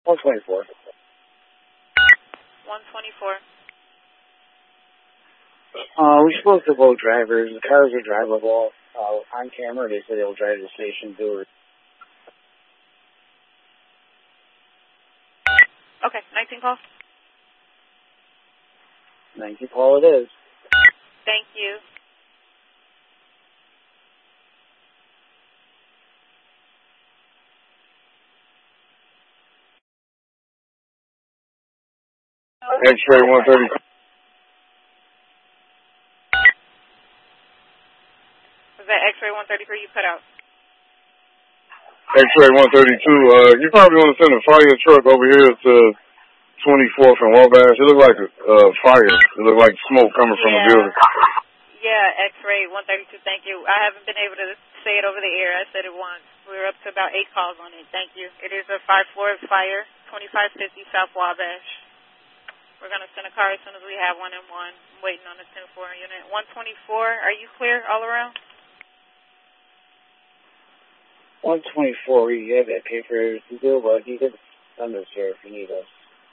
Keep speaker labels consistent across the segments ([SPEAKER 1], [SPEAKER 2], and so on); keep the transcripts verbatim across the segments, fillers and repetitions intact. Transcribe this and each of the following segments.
[SPEAKER 1] one twenty-four.
[SPEAKER 2] one twenty-four.
[SPEAKER 1] Uh, we spoke to both drivers. The cars are drivable. Uh, on camera, they said they'll drive to the station, do it.
[SPEAKER 2] Okay, nineteen call.
[SPEAKER 1] nineteen call it is.
[SPEAKER 2] Thank you.
[SPEAKER 3] X-ray one thirty.
[SPEAKER 2] Was that X-ray one thirty-three you put out?
[SPEAKER 3] X-ray one thirty-two. Uh, you probably want to send a fire truck over here to twenty-fourth and Wabash. It looked like a uh, fire. It looked like smoke coming
[SPEAKER 2] yeah.
[SPEAKER 3] from a building.
[SPEAKER 2] Yeah, X-ray one thirty-two. Thank you. I haven't been able to say it over the air. I said it once. We were up to about eight calls on it. Thank you. It is a five-floor fire, twenty-five fifty South Wabash. We're going to send a car as soon as we have one in one. I'm waiting on the ten four unit. one twenty-four, are you clear all around?
[SPEAKER 1] one twenty-four, we have that paper to do, but you can send us here if you need us.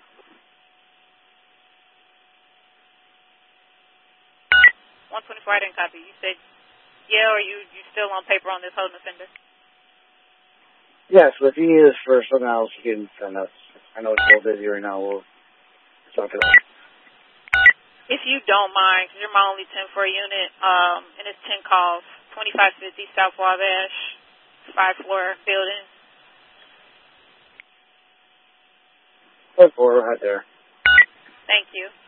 [SPEAKER 2] one twenty-four, I didn't copy. You said, yeah, or you, you still on paper on this holding offender?
[SPEAKER 1] Yes, but if you need us for something else, you can send us. I know it's a little busy right now. We'll talk it out.
[SPEAKER 2] If you don't mind, because you're my only ten four unit, um, and it's ten calls, twenty-five fifty South Wabash, five-floor building.
[SPEAKER 1] ten four, right there.
[SPEAKER 2] Thank you.